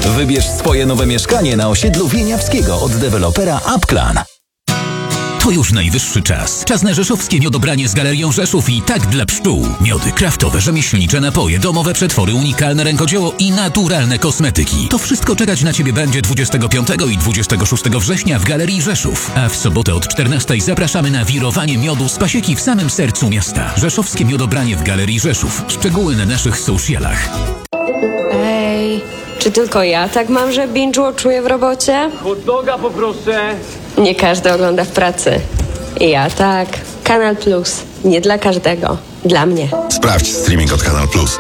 Wybierz swoje nowe mieszkanie na osiedlu Wieniawskiego od dewelopera Upclan. To już najwyższy czas. Czas na rzeszowskie miodobranie z Galerią Rzeszów i tak dla pszczół. Miody, kraftowe, rzemieślnicze napoje, domowe przetwory, unikalne rękodzieło i naturalne kosmetyki. To wszystko czekać na Ciebie będzie 25 i 26 września w Galerii Rzeszów. A w sobotę od 14 zapraszamy na wirowanie miodu z pasieki w samym sercu miasta. Rzeszowskie miodobranie w Galerii Rzeszów. Szczegóły na naszych socialach. Ej, czy tylko ja tak mam, że binge-watchuję w robocie? Hot doga poproszę. Nie każdy ogląda w pracy. Ja tak. Kanal Plus. Nie dla każdego. Dla mnie. Sprawdź streaming od Kanal Plus.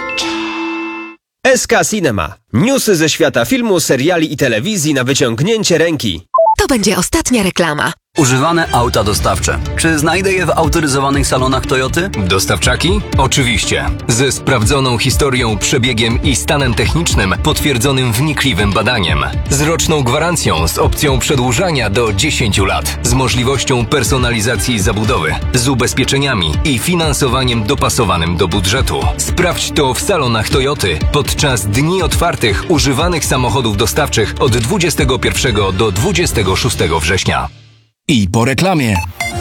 SK Cinema. Newsy ze świata filmu, seriali i telewizji na wyciągnięcie ręki. To będzie ostatnia reklama. Używane auta dostawcze. Czy znajdę je w autoryzowanych salonach Toyoty? Dostawczaki? Oczywiście. Ze sprawdzoną historią, przebiegiem i stanem technicznym potwierdzonym wnikliwym badaniem. Z roczną gwarancją z opcją przedłużania do 10 lat. Z możliwością personalizacji zabudowy. Z ubezpieczeniami i finansowaniem dopasowanym do budżetu. Sprawdź to w salonach Toyoty podczas dni otwartych używanych samochodów dostawczych od 21 do 26 września. I po reklamie.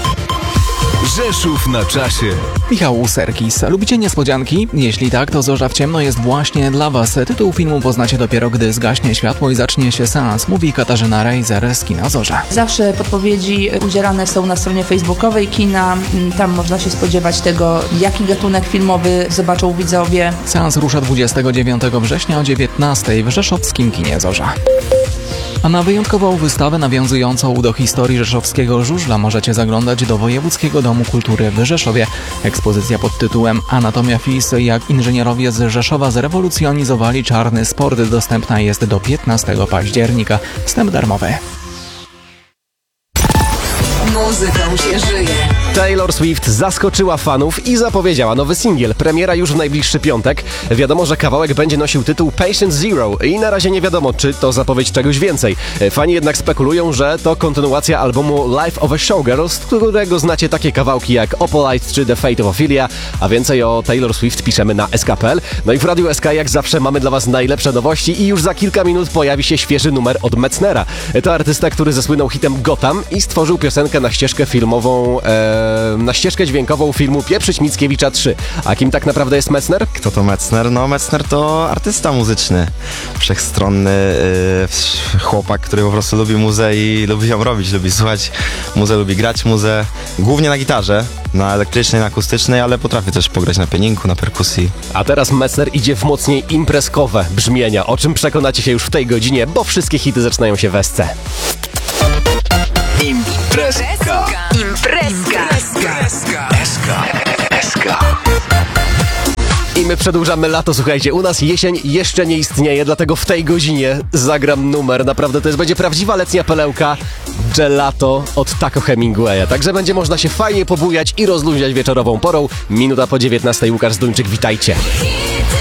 Rzeszów na czasie. Michał Serkis. Lubicie niespodzianki? Jeśli tak, to Zorza w ciemno jest właśnie dla Was. Tytuł filmu poznacie dopiero, gdy zgaśnie światło i zacznie się seans, mówi Katarzyna Rejzer z kina Zorza. Zawsze podpowiedzi udzielane są na stronie facebookowej kina. Tam można się spodziewać tego, jaki gatunek filmowy zobaczą widzowie. Seans rusza 29 września o 19 w rzeszowskim kinie Zorza. A na wyjątkową wystawę nawiązującą do historii rzeszowskiego żużla możecie zaglądać do Wojewódzkiego Domu Kultury w Rzeszowie. Ekspozycja pod tytułem Anatomia FIS, jak inżynierowie z Rzeszowa zrewolucjonizowali czarny sport, dostępna jest do 15 października. Wstęp darmowy. Muzyką się żyje. Taylor Swift zaskoczyła fanów i zapowiedziała nowy singiel. Premiera już w najbliższy piątek. Wiadomo, że kawałek będzie nosił tytuł Patient Zero i na razie nie wiadomo, czy to zapowiedź czegoś więcej. Fani jednak spekulują, że to kontynuacja albumu Life of a Showgirl, z którego znacie takie kawałki jak Opalite czy The Fate of Ophelia, a więcej o Taylor Swift piszemy na sk.pl. No i w Radiu SK jak zawsze mamy dla Was najlepsze nowości i już za kilka minut pojawi się świeży numer od Metznera. To artysta, który zasłynął hitem Gotham i stworzył piosenkę na ścieżkę filmową, na ścieżkę dźwiękową filmu Pieprzyć Mickiewicza 3. A kim tak naprawdę jest Metzner? Kto to Metzner? No Metzner to artysta muzyczny, wszechstronny chłopak, który po prostu lubi muzę i lubi ją robić, lubi słuchać muzę, lubi grać muzę, głównie na gitarze, na elektrycznej, na akustycznej, ale potrafi też pograć na pianinku, na perkusji. A teraz Metzner idzie w mocniej imprezkowe brzmienia, o czym przekonacie się już w tej godzinie, bo wszystkie hity zaczynają się w SC. Imprezka. I my przedłużamy lato, słuchajcie, u nas jesień jeszcze nie istnieje, dlatego w tej godzinie zagram numer, naprawdę to będzie prawdziwa letnia perełka, Gelato od Taco Hemingwaya, także będzie można się fajnie pobujać i rozluźniać wieczorową porą. Minuta po 19, Łukasz Zduńczyk, witajcie.